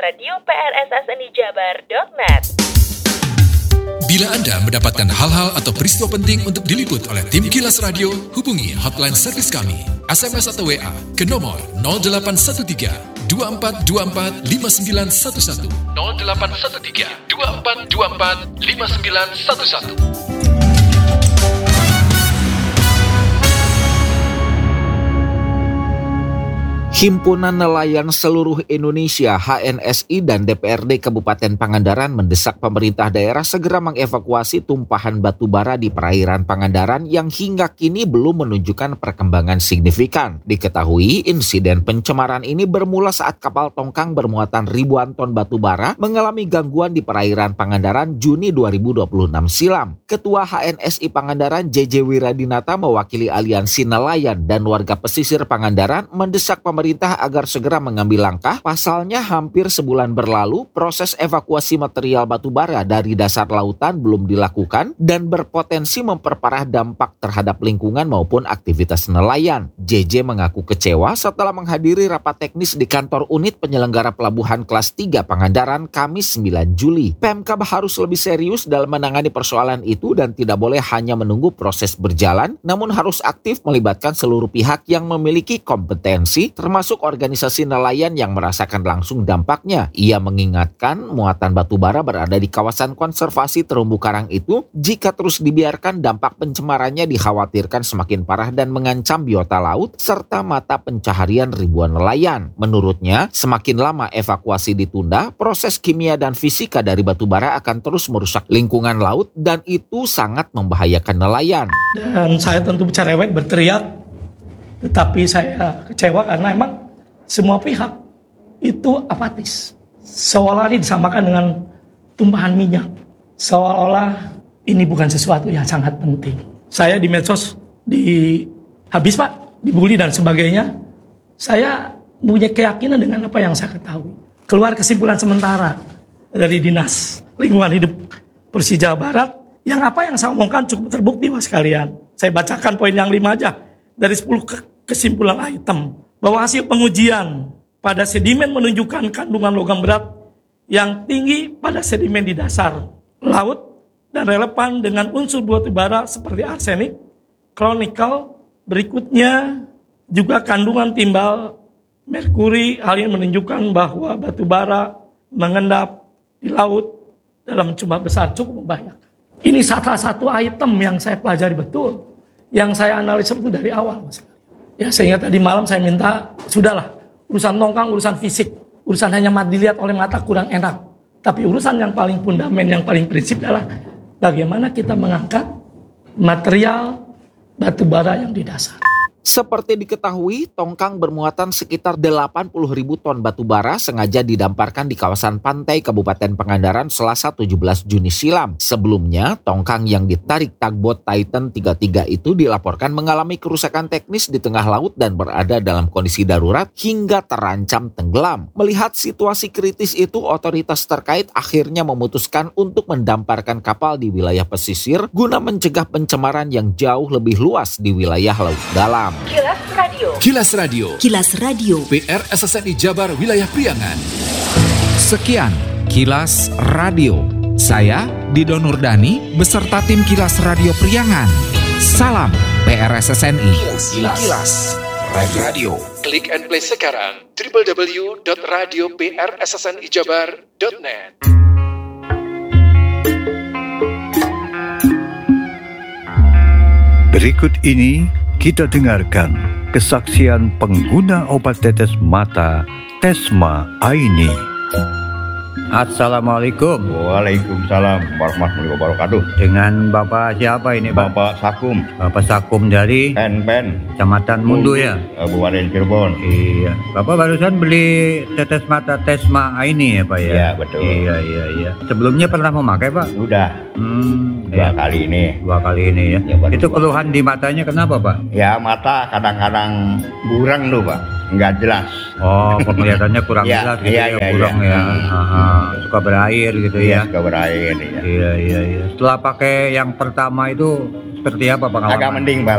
Radio PRSSNI-Jabar.net. Bila Anda mendapatkan hal-hal atau peristiwa penting untuk diliput oleh tim Kilas Radio, hubungi hotline servis kami, SMS atau WA ke nomor 0813 2424 5911 0813 2424 5911. Himpunan Nelayan Seluruh Indonesia HNSI dan DPRD Kabupaten Pangandaran mendesak pemerintah daerah segera mengevakuasi tumpahan batu bara di perairan Pangandaran yang hingga kini belum menunjukkan perkembangan signifikan. Diketahui insiden pencemaran ini bermula saat kapal tongkang bermuatan ribuan ton batu bara mengalami gangguan di perairan Pangandaran Juni 2026 silam. Ketua HNSI Pangandaran JJ Wiradinata mewakili aliansi nelayan dan warga pesisir Pangandaran mendesak pemerintah agar segera mengambil langkah. Pasalnya hampir sebulan berlalu proses evakuasi material batu bara dari dasar lautan belum dilakukan dan berpotensi memperparah dampak terhadap lingkungan maupun aktivitas nelayan. JJ mengaku kecewa setelah menghadiri rapat teknis di kantor unit penyelenggara pelabuhan kelas 3 Pangandaran Kamis 9 Juli. Pemkab harus lebih serius dalam menangani persoalan itu dan tidak boleh hanya menunggu proses berjalan, namun harus aktif melibatkan seluruh pihak yang memiliki kompetensi termasuk organisasi nelayan yang merasakan langsung dampaknya. Ia mengingatkan muatan batu bara berada di kawasan konservasi terumbu karang itu jika terus dibiarkan dampak pencemarannya dikhawatirkan semakin parah dan mengancam biota laut serta mata pencaharian ribuan nelayan. Menurutnya, semakin lama evakuasi ditunda, proses kimia dan fisika dari batu bara akan terus merusak lingkungan laut dan itu sangat membahayakan nelayan. Dan saya tentu cerewet berteriak, tetapi saya kecewa karena emang semua pihak itu apatis. Seolah ini disamakan dengan tumpahan minyak. Seolah-olah ini bukan sesuatu yang sangat penting. Saya di medsos habis Pak, dibully dan sebagainya. Saya punya keyakinan dengan apa yang saya ketahui. Keluar kesimpulan sementara dari Dinas Lingkungan Hidup Provinsi Jawa Barat. Yang apa yang saya omongkan cukup terbukti Mas sekalian. Saya bacakan poin yang 5 aja. Dari 10 kesimpulan item, bahwa hasil pengujian pada sedimen menunjukkan kandungan logam berat yang tinggi pada sedimen di dasar laut dan relevan dengan unsur batu bara seperti arsenik, kronikal. Berikutnya juga kandungan timbal merkuri. Hal ini menunjukkan bahwa batu bara mengendap di laut dalam jumlah besar cukup membahayakan. Ini salah satu item yang saya pelajari betul, yang saya analisa itu dari awal, Mas. Ya, sehingga tadi malam saya minta, sudahlah, urusan tongkang, urusan fisik, urusan hanya dilihat oleh mata kurang enak. Tapi urusan yang paling fundament, yang paling prinsip adalah bagaimana kita mengangkat material batu bara yang di dasar. Seperti diketahui, tongkang bermuatan sekitar 80.000 ton batu bara sengaja didamparkan di kawasan pantai Kabupaten Pangandaran Selasa 17 Juni silam. Sebelumnya, tongkang yang ditarik tugboat Titan 33 itu dilaporkan mengalami kerusakan teknis di tengah laut dan berada dalam kondisi darurat hingga terancam tenggelam. Melihat situasi kritis itu, otoritas terkait akhirnya memutuskan untuk mendamparkan kapal di wilayah pesisir guna mencegah pencemaran yang jauh lebih luas di wilayah laut dalam. Kilas Radio. Kilas Radio. Kilas Radio. PRSSNI Jabar Wilayah Priangan. Sekian Kilas Radio. Saya Dido Nurdani beserta tim Kilas Radio Priangan. Salam PRSSNI. Kilas Radio. Klik and play sekarang www.radioprssnijabar.net. Berikut ini kita dengarkan kesaksian pengguna obat tetes mata Tesma Aini. Assalamualaikum. Waalaikumsalam warahmatullahi wabarakatuh. Dengan Bapak siapa ini, Pak? Bapak Sakum. Bapak Sakum dari Pen. Kecamatan Mundu ya? Kabupaten Cirebon. Iya. Bapak barusan beli tetes mata Tesma Aini ya, Pak ya? Iya, betul. Iya. Sebelumnya pernah memakai, Pak? Udah. Dua kali ini ya. Ya, itu keluhan di matanya kenapa, Pak? Ya, mata kadang-kadang burang tuh, Pak. Nggak jelas. Oh, penglihatannya kurang jelas gitu ya, kurang ya. Suka berair gitu ya. Suka berair ya. Iya. Setelah pakai yang pertama itu seperti apa pengalaman? Agak mending, Pak lah.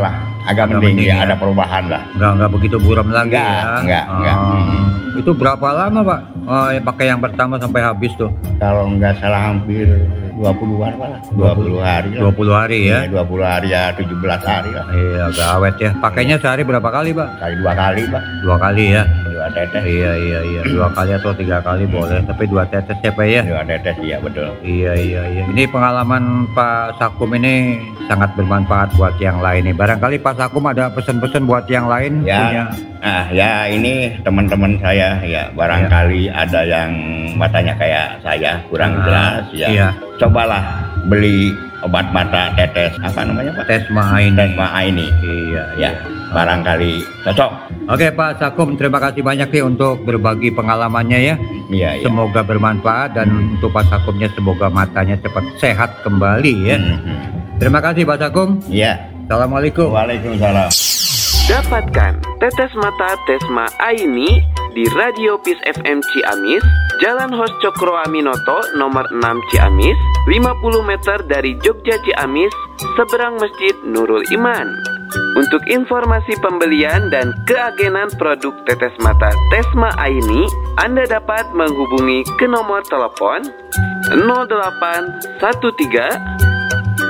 agak mending ya, ada perubahan lah. Enggak begitu buram lagi ya. Enggak. Itu berapa lama Pak? Pakai yang pertama sampai habis tuh? Kalau nggak salah hampir 20-an lah. 20 hari lah. 20 hari ya? 20 hari ya, 17 hari lah. Iya, agak awet ya. Pakainya sehari berapa kali Pak? Kali 2 kali Pak. 2 kali ya? 2 tetes. Iya. 2 kali atau 3 kali boleh. Tapi 2 tetes ya Pak ya? 2 tetes, iya betul. Iya. Ini pengalaman Pak Sakum ini sangat bermanfaat buat yang lain nih. Barangkali Pak Sakum ada pesan-pesan buat yang lain Ya, punya. Ya ini teman-teman saya ya, barangkali ada yang matanya kayak saya kurang jelas ya. Iya. Cobalah beli obat mata tetes, apa namanya Pak? Tesma Aini. Iya, ya. Barangkali cocok. Oke Pak Sakum, terima kasih banyak nih untuk berbagi pengalamannya ya. Iya. Semoga bermanfaat dan untuk Pak Sakumnya semoga matanya cepat sehat kembali ya. Terima kasih Pak Sakum. Iya. Assalamualaikum. Waalaikumsalam. Dapatkan tetes mata Tesma Aini di Radio Peace FM Ciamis, Jalan Hos Cokro Aminoto nomor 6 Ciamis, 50 meter dari Jogja Ciamis, seberang Masjid Nurul Iman. Untuk informasi pembelian dan keagenan produk tetes mata Tesma Aini, Anda dapat menghubungi ke nomor telepon 0813 8000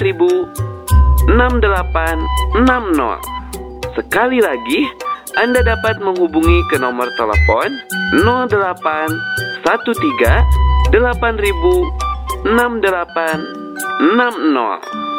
6860. Sekali lagi, Anda dapat menghubungi ke nomor telepon 0813 8000 6860.